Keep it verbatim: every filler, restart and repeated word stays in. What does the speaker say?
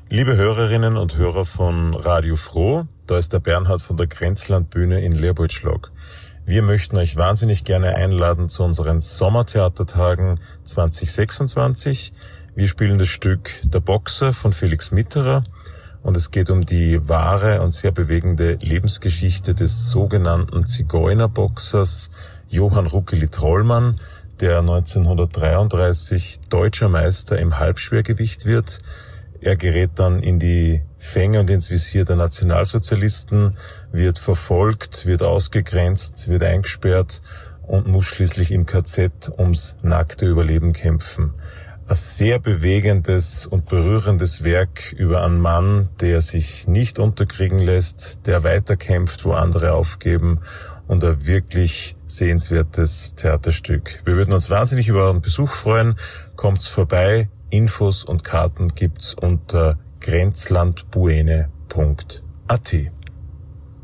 Liebe Hörerinnen und Hörer von Radio Froh, da ist der Bernhard von der Grenzlandbühne in Leopoldschlag. Wir möchten euch wahnsinnig gerne einladen zu unseren Sommertheatertagen zwanzig sechsundzwanzig. Wir spielen das Stück Der Boxer von Felix Mitterer und es geht um die wahre und sehr bewegende Lebensgeschichte des sogenannten Zigeunerboxers Johann Ruckeli-Trollmann, der neunzehnhundertdreiunddreißig deutscher Meister im Halbschwergewicht wird. Er gerät dann in die Fänge und ins Visier der Nationalsozialisten, wird verfolgt, wird ausgegrenzt, wird eingesperrt und muss schließlich im K Z ums nackte Überleben kämpfen. Ein sehr bewegendes und berührendes Werk über einen Mann, der sich nicht unterkriegen lässt, der weiterkämpft, wo andere aufgeben, und ein wirklich sehenswertes Theaterstück. Wir würden uns wahnsinnig über euren Besuch freuen. Kommt's vorbei. Infos und Karten gibt's unter grenzlandbuene punkt a t.